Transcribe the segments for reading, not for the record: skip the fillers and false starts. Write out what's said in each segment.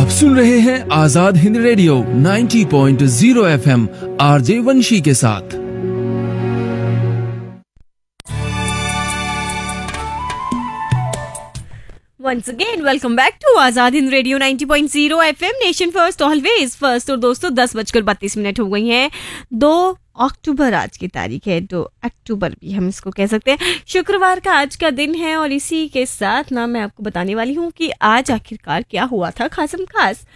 आप सुन रहे हैं Azad Hind radio 90.0 FM RJ वंशी के साथ। Once again, welcome back to Azad Hind radio 90.0 FM nation first always first. और दोस्तों 10:32 हो गई हैं। 2 अक्टूबर आज की तारीख है, 2 अक्टूबर भी हम इसको कह सकते हैं। शुक्रवार का आज का दिन है और इसी के साथ ना मैं आपको बताने वाली हूँ कि आज आखिरकार क्या हुआ था खासम खास।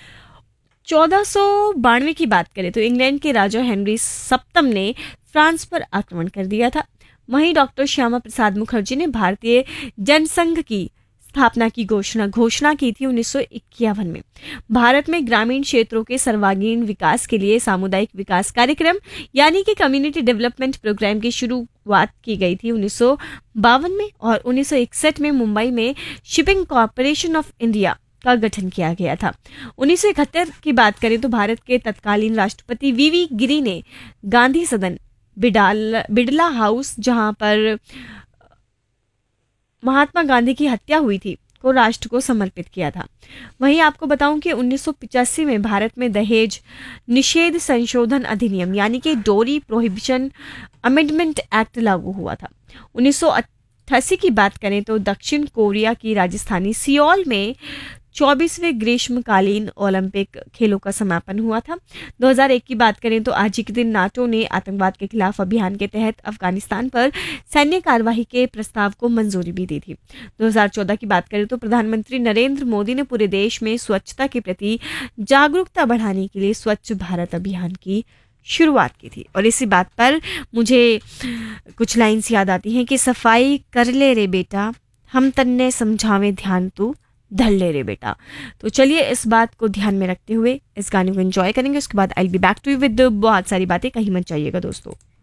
1492 की बात करें तो इंग्लैंड के राजा हेनरी सप्तम ने फ्रांस पर आक्रमण कर दिया था। वहीं डॉक्टर श्यामा प्रसाद मुखर्जी ने भारतीय जनसंघ की स्थापना की घोषणा की थी 1951 में। भारत में ग्रामीण क्षेत्रों के सर्वांगीण विकास के लिए सामुदायिक विकास कार्यक्रम यानी कि कम्युनिटी डेवलपमेंट प्रोग्राम की शुरुआत की गई थी 1952 में। और 1961 में मुंबई में शिपिंग कॉर्पोरेशन ऑफ इंडिया का गठन किया गया था। 1971 की बात करें तो भारत के तत्कालीन राष्ट्रपति वीवी गिरी ने गांधी सदन बिड़ला हाउस, जहां पर महात्मा गांधी की हत्या हुई थी, को राष्ट्र को समर्पित किया था। वहीं आपको बताऊं कि 1985 में भारत में दहेज निषेध संशोधन अधिनियम यानी कि डोरी प्रोहिबिशन अमेंडमेंट एक्ट लागू हुआ था। 1988 की बात करें तो दक्षिण कोरिया की राजधानी सियोल में 24वें ग्रीष्मकालीन ओलंपिक खेलों का समापन हुआ था। 2001 की बात करें तो आज ही के दिन नाटो ने आतंकवाद के खिलाफ अभियान के तहत अफगानिस्तान पर सैन्य कार्यवाही के प्रस्ताव को मंजूरी भी दी थी। 2014 की बात करें तो प्रधानमंत्री नरेंद्र मोदी ने पूरे देश में स्वच्छता के प्रति जागरूकता बढ़ाने के लिए स्वच्छ भारत अभियान की शुरुआत की थी। और इसी बात पर मुझे कुछ लाइन्स याद आती हैं कि सफाई कर ले रे बेटा, हम तन्ने समझावे ध्यान तू धर ले रे बेटा। तो चलिए इस बात को ध्यान में रखते हुए इस गाने को एंजॉय करेंगे। उसके बाद I will be back to you with बहुत सारी बातें, कहीं मत जाइएगा दोस्तों।